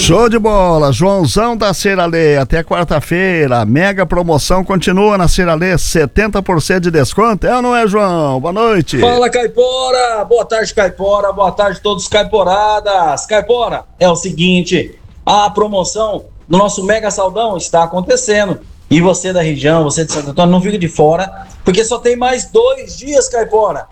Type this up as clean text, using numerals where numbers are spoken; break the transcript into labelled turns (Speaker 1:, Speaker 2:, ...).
Speaker 1: Show de bola, Joãozão da Ceiralê, até quarta-feira, a mega promoção continua na Ceiralê, 70% de desconto, é ou não é, João? Boa noite.
Speaker 2: Fala, Caipora, boa tarde, Caipora, boa tarde a todos, Caiporadas. Caipora, é o seguinte, a promoção do nosso mega saldão está acontecendo, e você da região, você de Santo Antônio, não fica de fora, porque só tem mais 2 dias, Caipora.